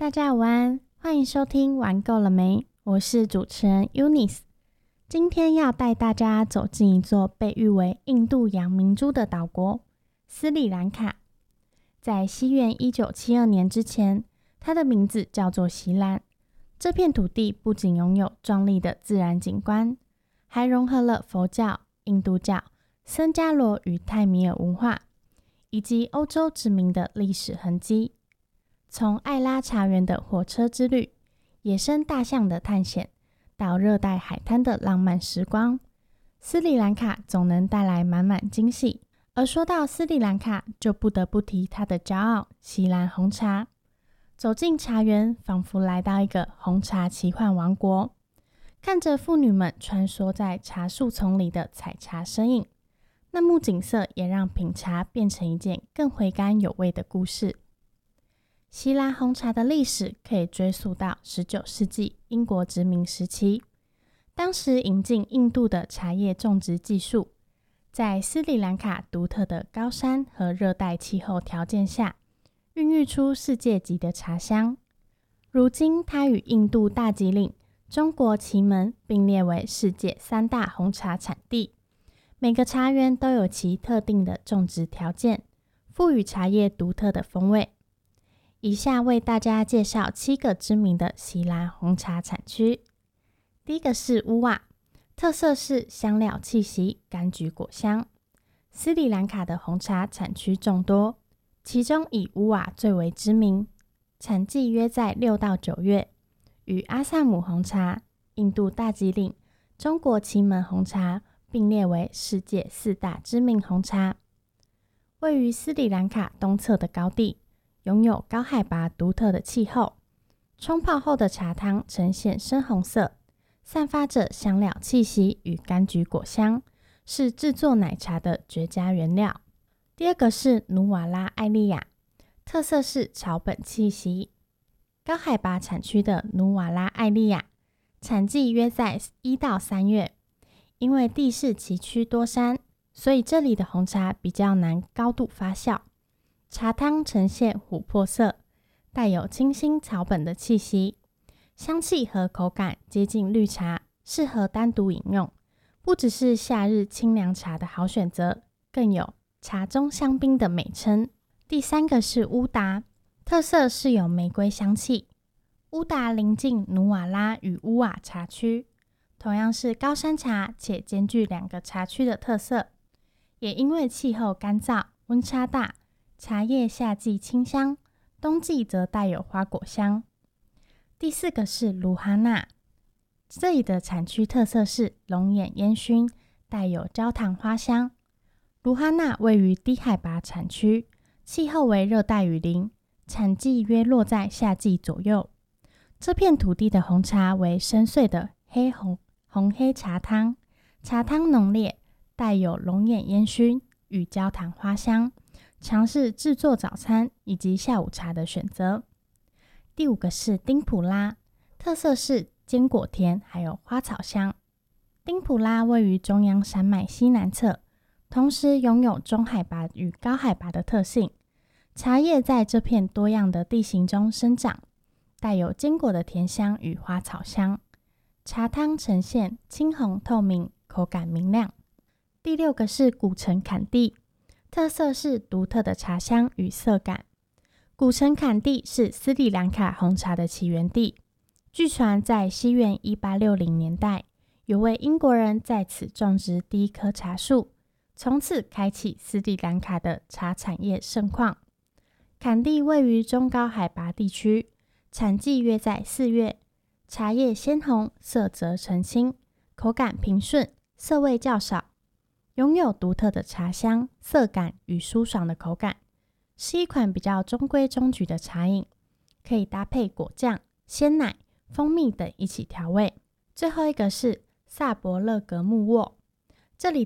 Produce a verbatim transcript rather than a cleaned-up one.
大家午安，欢迎收听玩够了没？我是主持人 Eunice。 今天要带大家走进一座被誉为印度洋明珠的岛国斯里兰卡。在西元一九七二年之前，它的名字叫做锡兰。这片土地不仅拥有壮丽的自然景观，还融合了佛教、印度教、僧伽罗与泰米尔文化，以及欧洲殖民的历史痕迹。从艾拉茶园的火车之旅、野生大象的探险，到热带海滩的浪漫时光，斯里兰卡总能带来满满惊喜。而说到斯里兰卡，就不得不提它的骄傲——锡兰红茶。走进茶园，仿佛来到一个红茶奇幻王国，看着妇女们穿梭在茶树丛里的采茶身影，那幕景色也让品茶变成一件更回甘有味的故事。锡兰红茶的历史可以追溯到十九世纪英国殖民时期，当时引进印度的茶叶种植技术，在斯里兰卡独特的高山和热带气候条件下，孕育出世界级的茶香。如今它与印度大吉岭、中国祁门并列为世界三大红茶产地，每个茶园都有其特定的种植条件，赋予茶叶独特的风味。以下为大家介绍七个知名的锡兰红茶产区。第一个是乌瓦，特色是香料气息、柑橘果香。斯里兰卡的红茶产区众多，其中以乌瓦最为知名，产季约在六到九月，与阿萨姆红茶、印度大吉岭、中国祁门红茶并列为世界四大知名红茶。位于斯里兰卡东侧的高地，拥有高海拔独特的气候，冲泡后的茶汤呈现深红色，散发着香料气息与柑橘果香，是制作奶茶的绝佳原料。第二个是努瓦拉艾利亚，特色是草本气息。高海拔产区的努瓦拉艾利亚，产季约在一到三月，因为地势崎岖多山，所以这里的红茶比较难高度发酵。茶汤呈现琥珀色，带有清新草本的气息，香气和口感接近绿茶，适合单独饮用，不只是夏日清凉茶的好选择，更有茶中香槟的美称。第三个是乌达，特色是有玫瑰香气。乌达临近努瓦拉与乌瓦茶区，同样是高山茶，且兼具两个茶区的特色，也因为气候干燥，温差大，茶叶夏季清香，冬季则带有花果香。第四个是卢哈纳，这里的产区特色是龙眼烟熏，带有焦糖花香。卢哈纳位于低海拔产区，气候为热带雨林，产季约落在夏季左右。这片土地的红茶为深邃的黑红红黑茶汤，茶汤浓烈，带有龙眼烟熏与焦糖花香，尝试制作早餐以及下午茶的选择。第五个是丁普拉，特色是坚果甜还有花草香。丁普拉位于中央山脉西南侧，同时拥有中海拔与高海拔的特性，茶叶在这片多样的地形中生长，带有坚果的甜香与花草香。茶汤呈现青红透明，口感明亮。第六个是古城坎地，特色是独特的茶香与色感。古城坎地是斯里兰卡红茶的起源地，据传在西元一八六零年代，有位英国人在此种植第一棵茶树，从此开启斯里兰卡的茶产业盛况。坎地位于中高海拔地区，产季约在四月，茶叶鲜红，色泽澄清，口感平顺，涩味较少，拥有独特的茶香、色感与舒爽的口感，是一款比较中规中矩的茶饮，可以搭配果酱、鲜奶、蜂蜜等一起调味。最后一个是萨博勒格木沃，这里